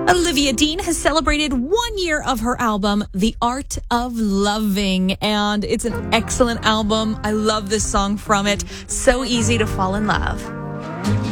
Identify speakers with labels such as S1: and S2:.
S1: Olivia Dean has celebrated 1 year of her album, The Art of Loving, and it's an excellent album. I love this song from it. So easy to fall in love.